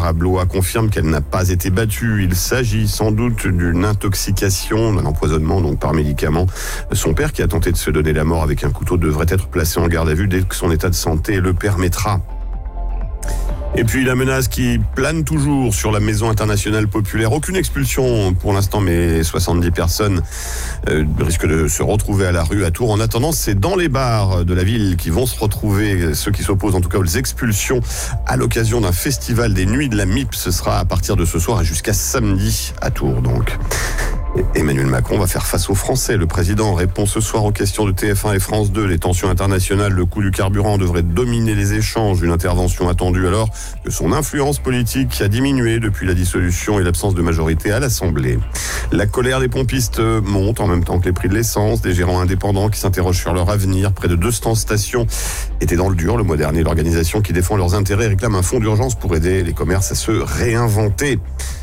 à Blois confirme qu'elle n'a pas été battue. Il s'agit sans doute d'une intoxication, d'un empoisonnement donc par médicament. Son père, qui a tenté de se donner la mort avec un couteau, devrait être placé en garde à vue dès que son état de santé le permettra. Et puis la menace qui plane toujours sur la Maison internationale populaire. Aucune expulsion pour l'instant, mais 70 personnes risquent de se retrouver à la rue à Tours. En attendant, c'est dans les bars de la ville qui vont se retrouver, ceux qui s'opposent en tout cas aux expulsions, à l'occasion d'un festival des Nuits de la MIP. Ce sera à partir de ce soir et jusqu'à samedi à Tours donc. Emmanuel Macron va faire face aux Français. Le président répond ce soir aux questions de TF1 et France 2. Les tensions internationales, le coût du carburant devrait dominer les échanges. Une intervention attendue alors que son influence politique a diminué depuis la dissolution et l'absence de majorité à l'Assemblée. La colère des pompistes monte en même temps que les prix de l'essence. Des gérants indépendants qui s'interrogent sur leur avenir. Près de 200 stations étaient dans le dur le mois dernier. L'organisation qui défend leurs intérêts réclame un fonds d'urgence pour aider les commerces à se réinventer.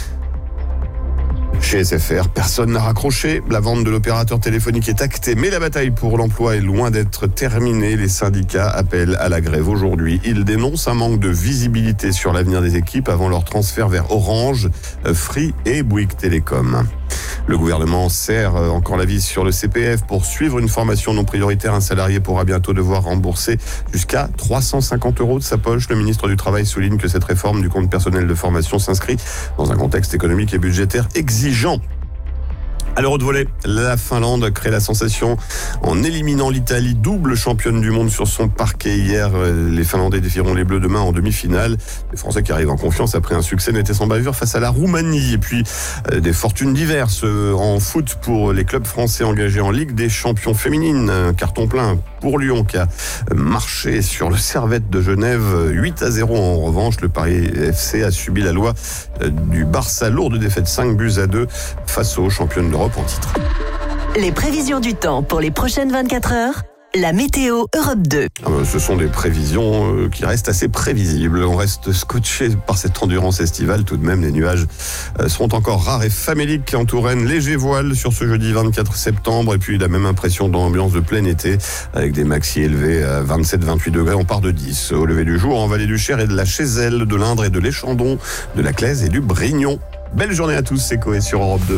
Chez SFR, personne n'a raccroché. La vente de l'opérateur téléphonique est actée, mais la bataille pour l'emploi est loin d'être terminée. Les syndicats appellent à la grève aujourd'hui. Ils dénoncent un manque de visibilité sur l'avenir des équipes avant leur transfert vers Orange, Free et Bouygues Télécom. Le gouvernement serre encore la vis sur le CPF. Pour suivre une formation non prioritaire, un salarié pourra bientôt devoir rembourser jusqu'à 350 € de sa poche. Le ministre du Travail souligne que cette réforme du compte personnel de formation s'inscrit dans un contexte économique et budgétaire exigeant. À l'Euro de volley, la Finlande crée la sensation en éliminant l'Italie, double championne du monde sur son parquet hier. Les Finlandais défieront les Bleus demain en demi-finale. Les Français qui arrivent en confiance après un succès n'était sans bavure face à la Roumanie. Et puis des fortunes diverses en foot pour les clubs français engagés en Ligue des Champions féminines. Un carton plein pour Lyon qui a marché sur le Servette de Genève 8-0. En revanche, le Paris FC a subi la loi du Barça, lourde défaite 5-2 face aux championnes d'Europe en titre. Les prévisions du temps pour les prochaines 24 heures, la météo Europe 2. Ce sont des prévisions qui restent assez prévisibles. On reste scotché par cette endurance estivale. Tout de même, les nuages seront encore rares et faméliques en Touraine. Léger voile sur ce jeudi 24 septembre. Et puis la même impression d'ambiance de plein été avec des maxi élevés à 27-28 degrés. On part de 10 au lever du jour en vallée du Cher et de la Chézelle, de l'Indre et de l'Échandon, de la Claise et du Brignon. Belle journée à tous, c'est Coé sur Europe 2.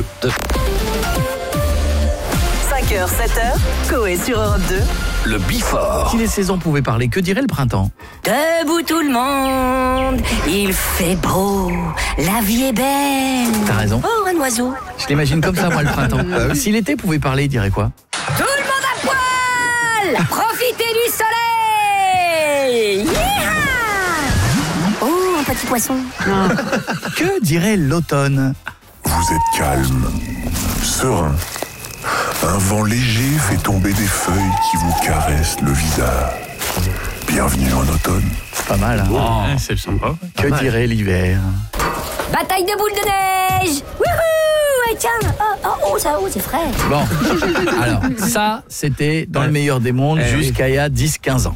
5h, 7h, Coé sur Europe 2. Le Bifort. Si les saisons pouvaient parler, que dirait le printemps ? Debout tout le monde, il fait beau, la vie est belle. T'as raison. Oh, un oiseau. Je l'imagine comme ça, moi, le printemps. Si l'été pouvait parler, il dirait quoi ? Tout le monde à poil. Profitez du soleil. Yeah. Oh, un petit poisson. Que dirait l'automne ? Vous êtes calme, serein. Un vent léger fait tomber des feuilles qui vous caressent le visage. Bienvenue en automne. Pas mal, hein ? Oh, c'est sympa. Que dirait l'hiver ? Bataille de boules de neige. Wouhou. Et tiens, c'est frais. Bon, alors, ça, c'était dans le meilleur des mondes jusqu'à il y a 10-15 ans.